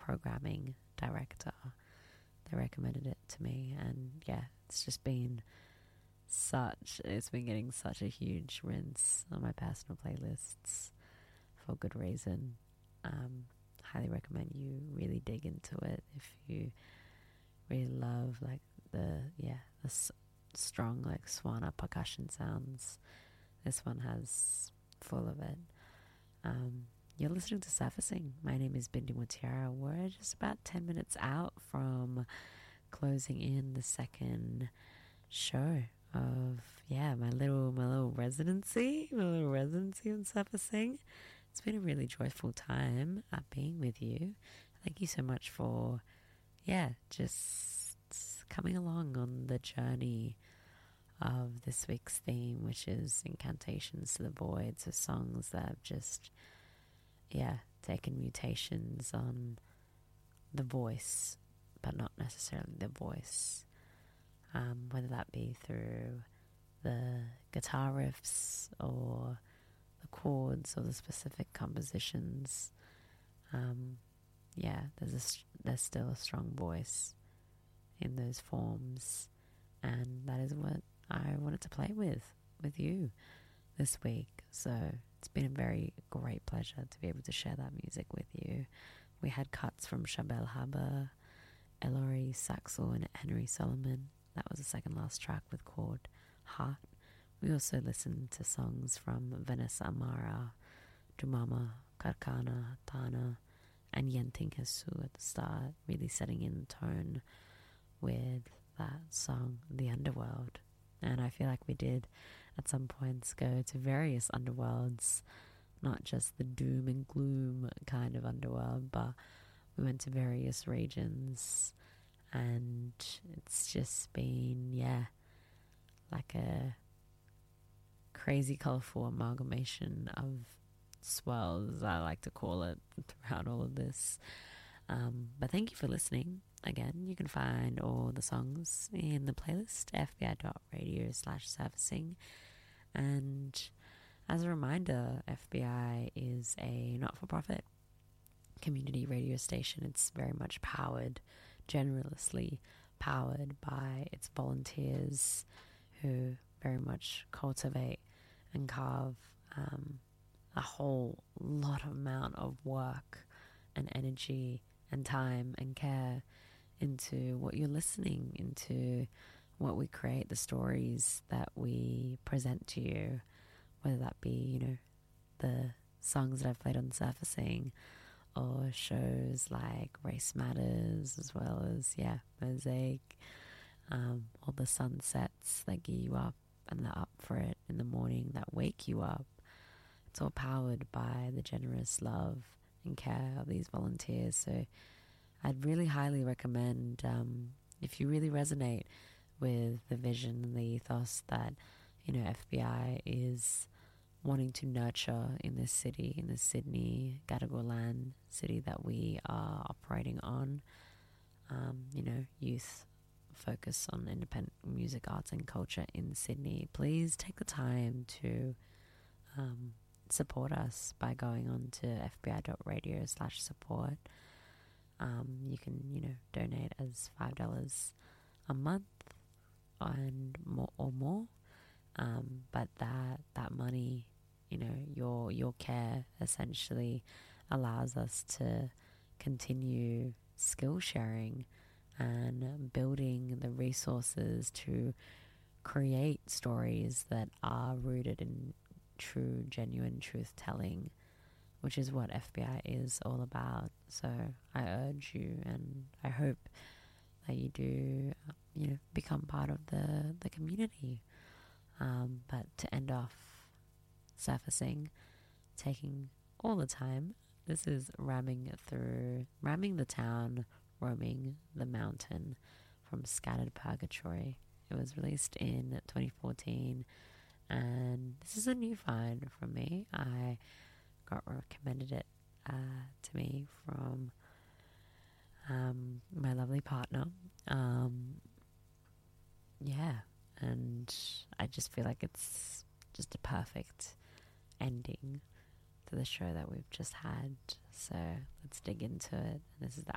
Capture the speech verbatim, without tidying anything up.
programming director. They recommended it to me, and yeah, it's just been such, it's been getting such a huge rinse on my personal playlists for good reason. Um, highly recommend you really dig into it if you really love like the, yeah, the s- strong like swana percussion sounds. This one has full of it. Um, you're listening to Surfacing. My name is Bindi Mutiara. We're just about ten minutes out from closing in the second show of, yeah, my little my little residency, my little residency on Surfacing. It's been a really joyful time uh, being with you. Thank you so much for, yeah, just coming along on the journey of this week's theme, which is incantations to the void. So songs that have just, yeah, taken mutations on the voice, but not necessarily the voice. Um, whether that be through the guitar riffs or the chords or the specific compositions. Um, yeah, there's a, there's still a strong voice in those forms, and that is what I wanted to play with with you this week. So it's been a very great pleasure to be able to share that music with you. We had cuts from Shabelle Haber, Ellery Saxel, and Henry Solomon. That was the second last track with chord Heart. We also listened to songs from Vanessa Amara, Dumama, Karkana, Tana, and Yenting Hesu at the start, really setting in the tone with that song, The Underworld. And I feel like we did at some points go to various underworlds, not just the doom and gloom kind of underworld, but we went to various regions, and it's just been, yeah, like a crazy colorful amalgamation of swells, I like to call it, throughout all of this. Um, but thank you for listening. Again, you can find all the songs in the playlist, fbi.radio slash surfacing. And as a reminder, F B I is a not-for-profit community radio station. It's very much powered, generously powered by its volunteers who very much cultivate and carve um, a whole lot of amount of work and energy and time and care into what you're listening, into what we create, the stories that we present to you, whether that be, you know, the songs that I've played on Surfacing, or shows like Race Matters, as well as, yeah, Mosaic, um, all the sunsets that gear you up and the up for it in the morning that wake you up. It's all powered by the generous love and care of these volunteers. So I'd really highly recommend, um, if you really resonate with the vision and the ethos that, you know, F B I is wanting to nurture in this city, in this Sydney, Gadigal land city that we are operating on, um, you know, youth focus on independent music, arts and culture in Sydney, please take the time to um, support us by going on to fbi.radio slash support. Um, you can, you know, donate as five dollars a month and more or more. Um, but that that money, you know, your your care essentially allows us to continue skill sharing and building the resources to create stories that are rooted in true, genuine truth telling, which is what F B I is all about. So I urge you, and I hope that you do, you know, become part of the, the community. Um, but to end off Surfacing, taking all the time, this is ramming through, ramming the town, roaming the mountain from Scattered Purgatory. It was released in twenty fourteen, and this is a new find from me. I got recommended it uh, to me from um, my lovely partner. Um, yeah, and I just feel like it's just a perfect ending to the show that we've just had. So let's dig into it. And this is the